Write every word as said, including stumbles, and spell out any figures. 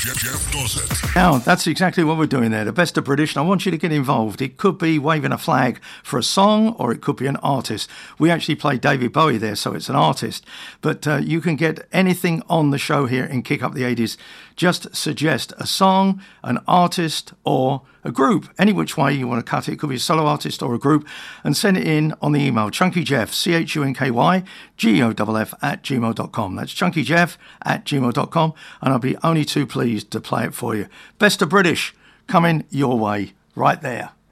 Jeff, Jeff Dossett. Now, that's exactly what we're doing there. The best of British, and I want you to get involved. It could be waving a flag for a song, or it could be an artist. We actually play David Bowie there, so it's an artist. But uh, you can get anything on the show here in Kick Up the eighties. Just suggest a song, an artist, or a group. Any which way you want to cut it. It could be a solo artist or a group. And send it in on the email, chunkyjeff, C H U N K Y, G O F F, at gmail dot com. That's chunkyjeff at gmail dot com. And I'll be only too pleased to play it for you. Best of British coming your way right there.